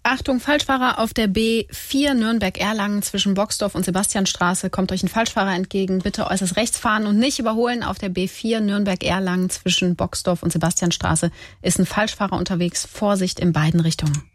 Achtung, Falschfahrer auf der B4 Nürnberg-Erlangen zwischen Boxdorf und Sebastianstraße. Kommt euch ein Falschfahrer entgegen. Bitte äußerst rechts fahren und nicht überholen. Auf der B4 Nürnberg-Erlangen zwischen Boxdorf und Sebastianstraße ist ein Falschfahrer unterwegs. Vorsicht in beiden Richtungen.